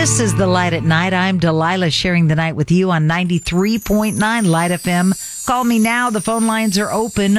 This is The Light at Night. I'm Delilah, sharing the night with you on 93.9 Light FM. Call me now. The phone lines are open.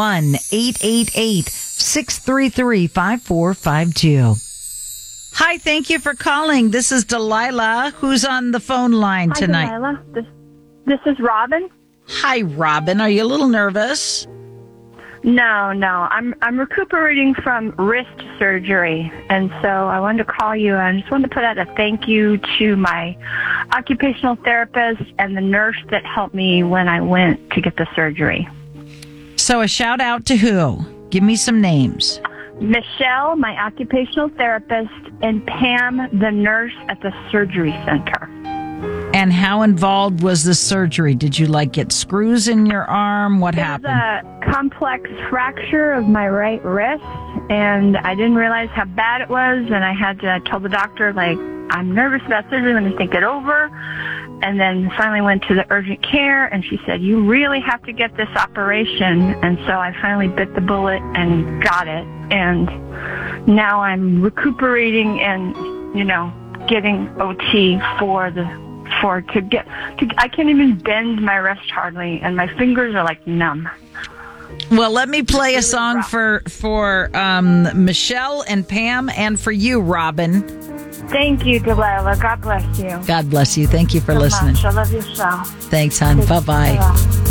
1-888-633-5452. Hi, thank you for calling. This is Delilah. Who's on the phone line tonight? Hi, Delilah. This is Robin. Hi, Robin. Are you a little nervous? No. I'm recuperating from wrist surgery, and so I wanted to call you. I just wanted to put out a thank you to my occupational therapist and the nurse that helped me when I went to get the surgery. So a shout out to who? Give me some names. Michelle, my occupational therapist, and Pam, the nurse at the surgery center. And how involved was the surgery? Did you get screws in your arm? What happened? It was a complex fracture of my right wrist, and I didn't realize how bad it was, and I had to tell the doctor, I'm nervous about surgery, let me think it over. And then finally went to the urgent care, and she said, you really have to get this operation. And so I finally bit the bullet and got it. And now I'm recuperating and, getting OT I can't even bend my wrist hardly, and my fingers are numb. Well, let me play a song for Michelle and Pam, and for you, Robin. Thank you, Delilah. God bless you. God bless you. Thank you for listening. Much. I love your show. Thanks, hon. Bye-bye. Bye-bye.